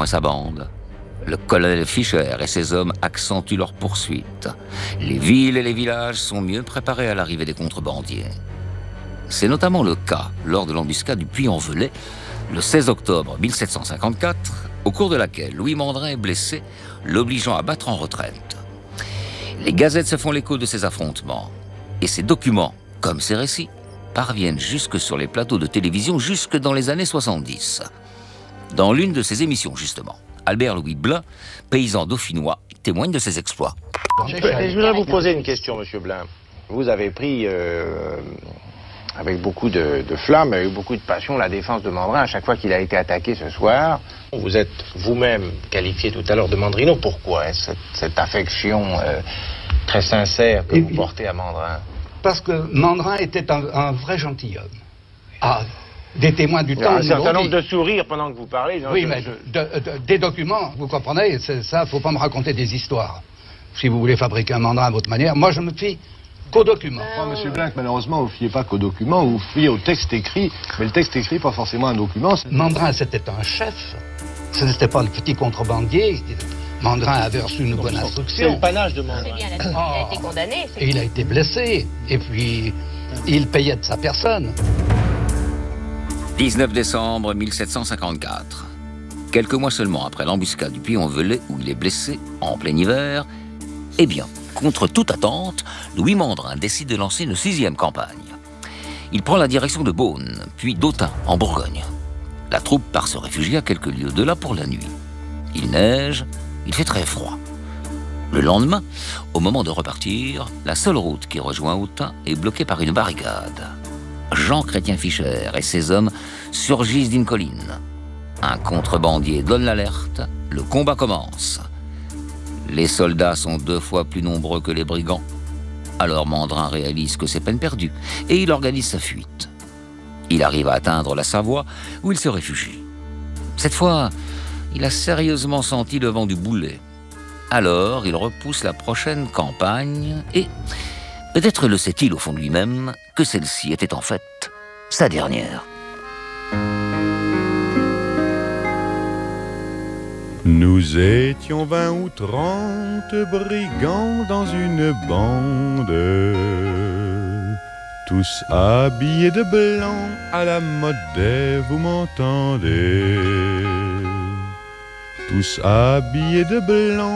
et sa bande. Le colonel Fischer et ses hommes accentuent leur poursuite. Les villes et les villages sont mieux préparés à l'arrivée des contrebandiers. C'est notamment le cas lors de l'embuscade du Puy-en-Velay, le 16 octobre 1754, au cours de laquelle Louis Mandrin est blessé, l'obligeant à battre en retraite. Les gazettes se font l'écho de ces affrontements, et ces documents, comme ces récits, parviennent jusque sur les plateaux de télévision jusque dans les années 70. Dans l'une de ces émissions, justement, Albert-Louis Blin, paysan dauphinois, témoigne de ses exploits. Je voudrais vous poser une question, monsieur Blin. Vous avez pris, avec beaucoup de flamme, avec beaucoup de passion, la défense de Mandrin à chaque fois qu'il a été attaqué ce soir. Vous êtes vous-même qualifié tout à l'heure de Mandrino. Pourquoi cette affection très sincère que vous portez à Mandrin? Parce que Mandrin était un vrai gentilhomme. Ah, des témoins du temps. Un certain nombre de sourires pendant que vous parlez. Non, oui, mais des documents, vous comprenez, ça, faut pas me raconter des histoires. Si vous voulez fabriquer un Mandrin à votre manière, moi je me fie qu'aux documents. Monsieur Blanc, malheureusement, vous ne fiez pas qu'aux documents, vous fiez au texte écrit, mais le texte écrit, pas forcément un document. Mandrin, c'était un chef, ce n'était pas le petit contrebandier. Mandrin avait reçu une bonne instruction. C'est le panache de Mandrin. C'est bien, il a été condamné. Et il a été blessé, et puis il payait de sa personne. 19 décembre 1754. Quelques mois seulement après l'embuscade du Puy-en-Velay, où il est blessé en plein hiver, eh bien, contre toute attente, Louis Mandrin décide de lancer une 6e campagne. Il prend la direction de Beaune, puis d'Autun, en Bourgogne. La troupe part se réfugier à quelques lieues de là pour la nuit. Il neige, il fait très froid. Le lendemain, au moment de repartir, la seule route qui rejoint Autun est bloquée par une barricade. Jean-Chrétien Fischer et ses hommes surgissent d'une colline. Un contrebandier donne l'alerte, le combat commence. Les soldats sont 2 fois plus nombreux que les brigands. Alors Mandrin réalise que c'est peine perdue et il organise sa fuite. Il arrive à atteindre la Savoie où il se réfugie. Cette fois, il a sérieusement senti le vent du boulet. Alors, il repousse la prochaine campagne et, peut-être le sait-il au fond de lui-même, que celle-ci était en fait sa dernière. Nous étions 20 ou 30 brigands dans une bande, tous habillés de blanc à la Modet, vous m'entendez? Tous habillés de blanc